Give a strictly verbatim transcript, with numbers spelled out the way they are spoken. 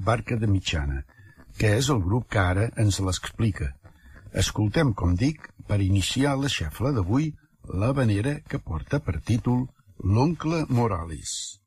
Barca de Mitjana, que és el grup que ara ens l'explica. Escoltem, com dic, per iniciar la xefla d'avui, la vanera que porta per títol L'oncle Morales.